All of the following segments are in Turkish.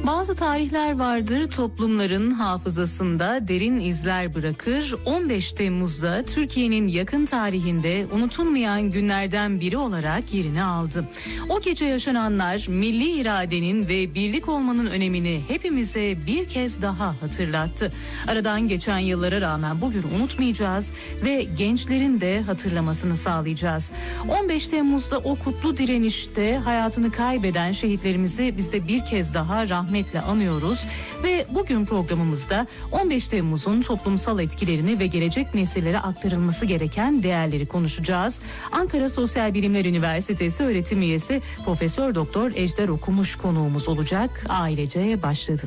Bazı tarihler vardır, toplumların hafızasında derin izler bırakır. 15 Temmuz'da Türkiye'nin yakın tarihinde unutulmayan günlerden biri olarak yerini aldı. O gece yaşananlar milli iradenin ve birlik olmanın önemini hepimize bir kez daha hatırlattı. Aradan geçen yıllara rağmen bugün unutmayacağız ve gençlerin de hatırlamasını sağlayacağız. 15 Temmuz'da o kutlu direnişte hayatını kaybeden şehitlerimizi biz de bir kez daha rahmetle anıyoruz ve bugün programımızda 15 Temmuz'un toplumsal etkilerini ve gelecek nesillere aktarılması gereken değerleri konuşacağız. Ankara Sosyal Bilimler Üniversitesi öğretim üyesi Profesör Doktor Ejder Okumuş konuğumuz olacak. Ailece başladı.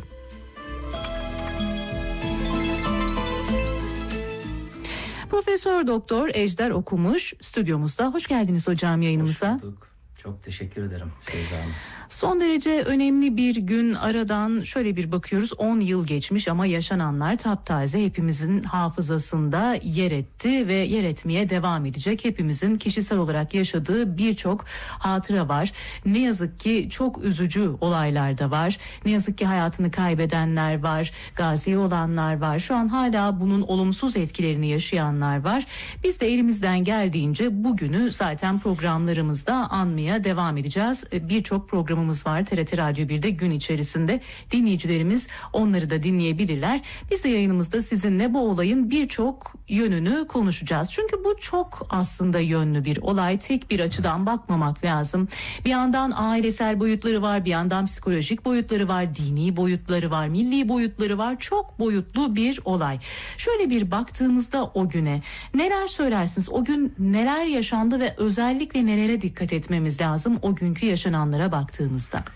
Profesör Doktor Ejder Okumuş stüdyomuzda. Hoş geldiniz hocam yayınımıza. Hoş bulduk. Çok teşekkür ederim Feyza Hanım. Son derece önemli bir gün, aradan şöyle bir bakıyoruz, 10 yıl geçmiş ama yaşananlar taptaze, hepimizin hafızasında yer etti ve yer etmeye devam edecek. Hepimizin kişisel olarak yaşadığı birçok hatıra var. Ne yazık ki çok üzücü olaylar da var. Ne yazık ki hayatını kaybedenler var, gazi olanlar var. Şu an hala bunun olumsuz etkilerini yaşayanlar var. Biz de elimizden geldiğince bugünü zaten programlarımızda anmaya devam edeceğiz. Birçok programımız var TRT Radyo 1'de gün içerisinde. Dinleyicilerimiz onları da dinleyebilirler. Biz de yayınımızda sizinle bu olayın birçok yönünü konuşacağız. Çünkü bu çok aslında yönlü bir olay. Tek bir açıdan bakmamak lazım. Bir yandan ailesel boyutları var, bir yandan psikolojik boyutları var, dini boyutları var, milli boyutları var. Çok boyutlu bir olay. Şöyle bir baktığımızda o güne neler söylersiniz? O gün neler yaşandı ve özellikle nelere dikkat etmemiz lazım o günkü yaşananlara baktığımızda?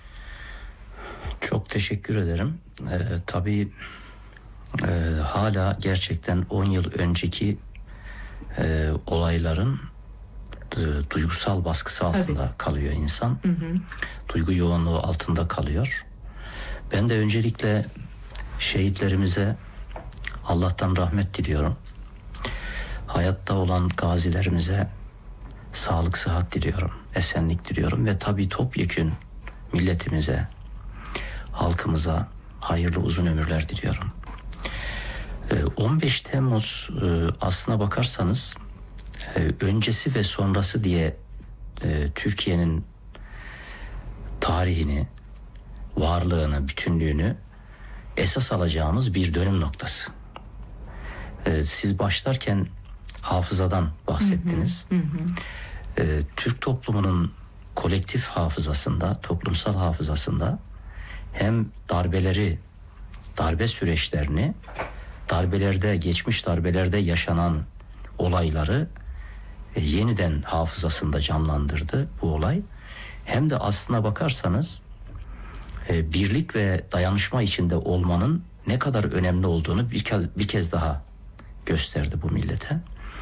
Çok teşekkür ederim. Tabii hala gerçekten 10 yıl önceki olayların duygusal baskısı altında kalıyor insan. Hı hı. Duygu yoğunluğu altında kalıyor. Ben de öncelikle şehitlerimize Allah'tan rahmet diliyorum. Hayatta olan gazilerimize sağlık, sıhhat diliyorum, esenlik diliyorum ve tabii topyekün milletimize, halkımıza hayırlı uzun ömürler diliyorum. 15 Temmuz aslına bakarsanız öncesi ve sonrası diye Türkiye'nin tarihini, varlığını, bütünlüğünü esas alacağımız bir dönüm noktası. Siz başlarken hafızadan bahsettiniz. Hı hı. Türk toplumunun kolektif hafızasında, toplumsal hafızasında hem darbe süreçlerini, geçmiş darbelerde yaşanan olayları yeniden hafızasında canlandırdı bu olay. Hem de aslına bakarsanız birlik ve dayanışma içinde olmanın ne kadar önemli olduğunu bir kez daha gösterdi bu millete.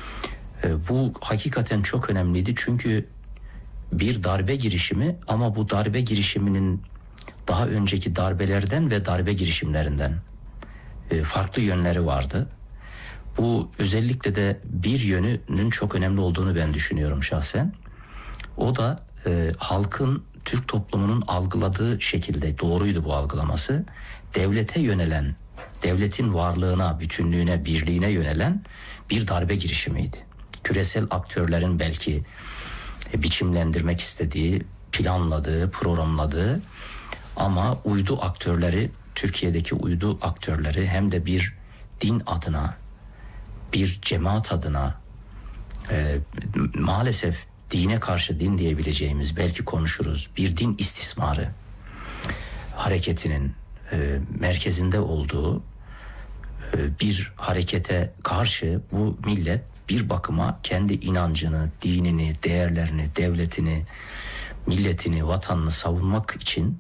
Bu hakikaten çok önemliydi çünkü bir darbe girişimi ama bu darbe girişiminin daha önceki darbelerden ve darbe girişimlerinden farklı yönleri vardı. Bu özellikle de bir yönünün çok önemli olduğunu ben düşünüyorum şahsen. O da halkın, Türk toplumunun algıladığı şekilde doğruydu bu algılaması. Devlete yönelen, devletin varlığına, bütünlüğüne, birliğine yönelen bir darbe girişimiydi. Küresel aktörlerin belki biçimlendirmek istediği, planladığı, programladığı ama uydu aktörleri, Türkiye'deki uydu aktörleri hem de bir din adına, bir cemaat adına maalesef dine karşı din diyebileceğimiz, belki konuşuruz, bir din istismarı hareketinin merkezinde olduğu bir harekete karşı bu millet bir bakıma kendi inancını, dinini, değerlerini, devletini, milletini, vatanını savunmak için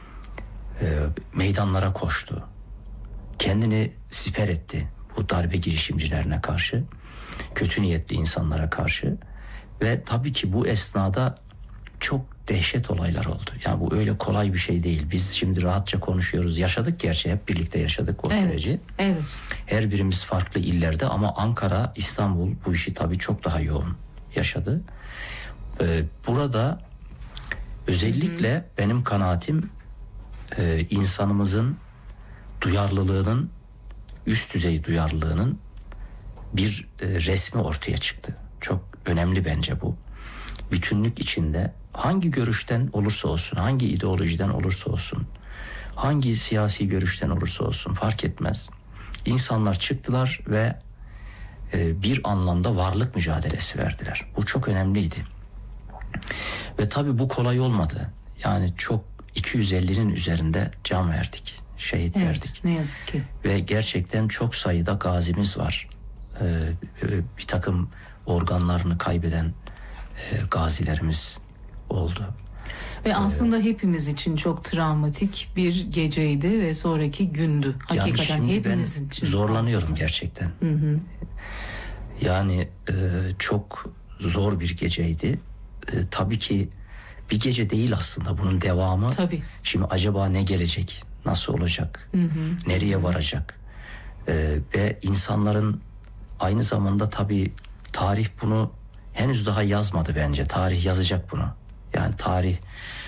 meydanlara koştu. Kendini siper etti bu darbe girişimcilerine karşı, kötü niyetli insanlara karşı ve tabii ki bu esnada çok dehşet olaylar oldu. Yani bu öyle kolay bir şey değil. Biz şimdi rahatça konuşuyoruz. Yaşadık gerçi, hep birlikte yaşadık o süreci. Evet. Her birimiz farklı illerde ama Ankara, İstanbul bu işi tabii çok daha yoğun yaşadı. Burada özellikle benim kanaatim insanımızın duyarlılığının, üst düzey duyarlılığının bir resmi ortaya çıktı. Çok önemli bence bu. Bütünlük içinde hangi görüşten olursa olsun, hangi ideolojiden olursa olsun, hangi siyasi görüşten olursa olsun fark etmez. İnsanlar çıktılar ve bir anlamda varlık mücadelesi verdiler. Bu çok önemliydi. Ve tabii bu kolay olmadı. Yani çok 250'nin üzerinde can verdik, şehit verdik. Ne yazık ki. Ve gerçekten çok sayıda gazimiz var. Bir takım organlarını kaybeden gazilerimiz oldu. Ve aslında hepimiz için çok travmatik bir geceydi ve sonraki gündü. Hakikaten yani hepimizin için. Zorlanıyorum gerçekten. Yani çok zor bir geceydi. Tabii ki bir gece değil aslında, bunun devamı. Tabii. Şimdi acaba ne gelecek? Nasıl olacak? Nereye varacak? Ve insanların aynı zamanda tabii tarih bunu henüz daha yazmadı bence. Tarih yazacak bunu. Yani tarih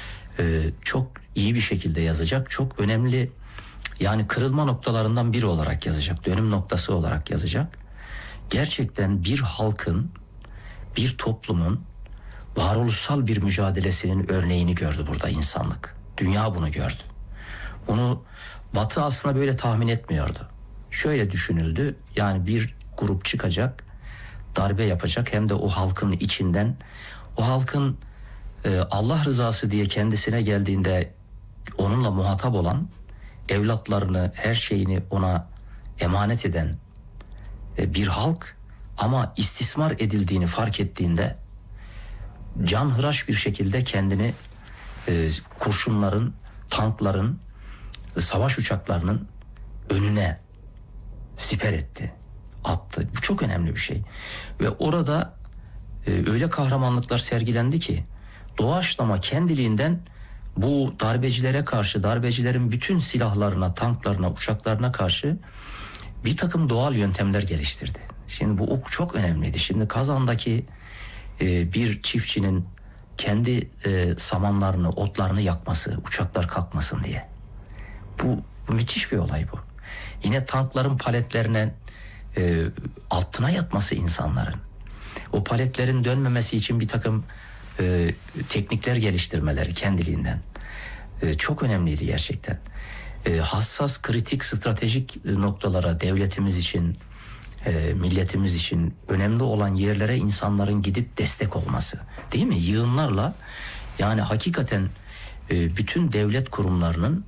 çok iyi bir şekilde yazacak. Çok önemli, yani kırılma noktalarından biri olarak yazacak. Dönüm noktası olarak yazacak. Gerçekten bir halkın, bir toplumun varoluşsal bir mücadelesinin örneğini gördü burada insanlık. Dünya bunu gördü. Bunu Batı aslında böyle tahmin etmiyordu. Şöyle düşünüldü, yani bir grup çıkacak, darbe yapacak, hem de o halkın içinden. O halkın Allah rızası diye kendisine geldiğinde onunla muhatap olan, evlatlarını, her şeyini ona emanet eden bir halk, ama istismar edildiğini fark ettiğinde canhıraş bir şekilde kendini kurşunların, tankların, savaş uçaklarının önüne siper etti, attı. Bu çok önemli bir şey. Ve orada öyle kahramanlıklar sergilendi ki doğaçlama kendiliğinden bu darbecilere karşı, darbecilerin bütün silahlarına, tanklarına, uçaklarına karşı bir takım doğal yöntemler geliştirdi. Şimdi bu çok önemliydi. Şimdi Kazan'daki bir çiftçinin kendi samanlarını, otlarını yakması, uçaklar kalkmasın diye. Bu müthiş bir olay bu. Yine tankların paletlerine altına yatması insanların. O paletlerin dönmemesi için bir takım teknikler geliştirmeleri kendiliğinden. Çok önemliydi gerçekten. Hassas, kritik, stratejik noktalara devletimiz için, milletimiz için önemli olan yerlere insanların gidip destek olması. Değil mi? Yığınlarla, yani hakikaten bütün devlet kurumlarının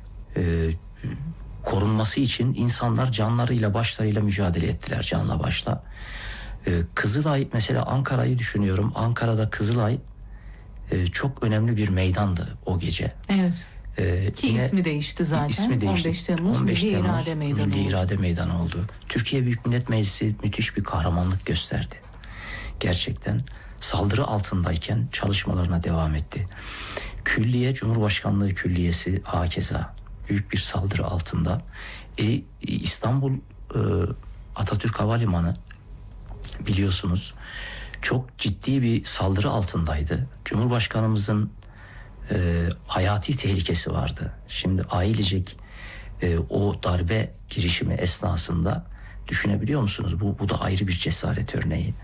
korunması için insanlar canlarıyla, başlarıyla mücadele ettiler, canla başla. Kızılay, mesela Ankara'yı düşünüyorum. Ankara'da Kızılay çok önemli bir meydandı o gece. Evet. Ki ismi değişti zaten. İsmi değişti. 15 Temmuz Milli İrade Meydanı. Milli İrade Meydanı oldu. Türkiye Büyük Millet Meclisi müthiş bir kahramanlık gösterdi. Gerçekten saldırı altındayken çalışmalarına devam etti. Külliye, Cumhurbaşkanlığı Külliyesi hakeza büyük bir saldırı altında. İstanbul Atatürk Havalimanı, biliyorsunuz, çok ciddi bir saldırı altındaydı. Cumhurbaşkanımızın hayati tehlikesi vardı. Şimdi ailecek o darbe girişimi esnasında, düşünebiliyor musunuz? Bu da ayrı bir cesaret örneği.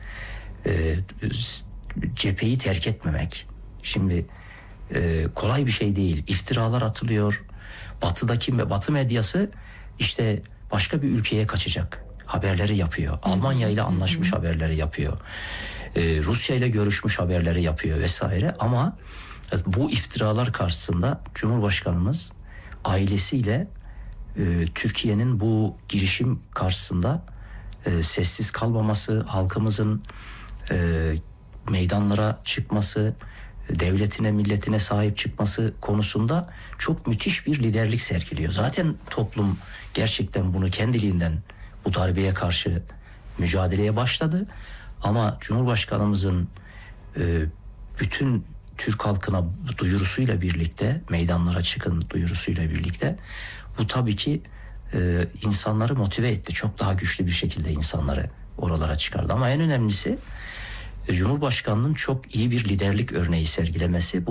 Cepheyi terk etmemek. Şimdi kolay bir şey değil. İftiralar atılıyor. Batı'daki ve Batı medyası işte başka bir ülkeye kaçacak haberleri yapıyor. Almanya ile anlaşmış haberleri yapıyor. Rusya ile görüşmüş haberleri yapıyor vesaire. Ama bu iftiralar karşısında Cumhurbaşkanımız ailesiyle Türkiye'nin bu girişim karşısında sessiz kalmaması, halkımızın meydanlara çıkması, devletine, milletine sahip çıkması konusunda çok müthiş bir liderlik sergiliyor. Zaten toplum gerçekten bunu kendiliğinden, bu darbeye karşı mücadeleye başladı. Ama Cumhurbaşkanımızın bütün Türk halkına duyurusuyla birlikte, meydanlara çıkın duyurusuyla birlikte, bu tabii ki insanları motive etti. Çok daha güçlü bir şekilde insanları oralara çıkardı. Ama en önemlisi Cumhurbaşkanının çok iyi bir liderlik örneği sergilemesi.